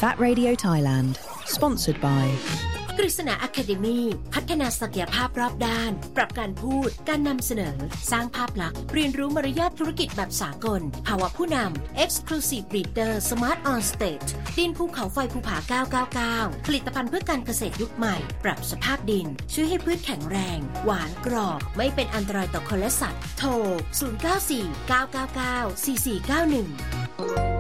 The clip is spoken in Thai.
That Radio Thailand Sponsored by กฤษณา Academy พัฒนาศักยภาพรอบด้านปรับการพูดการนำเสนอสร้างภาพลักษณ์เรียนรู้มารยาทธุรกิจแบบสากลภาวะผู้นำ Exclusive Leader Smart on Stage ดินภูเขาไฟภูผา999ผลิตภัณฑ์เพื่อการเกษตรยุคใหม่ปรับสภาพดินช่วยให้พืชแข็งแรงหวานกรอบไม่เป็นอันตรายต่อคนและสัตว์โทร0949994491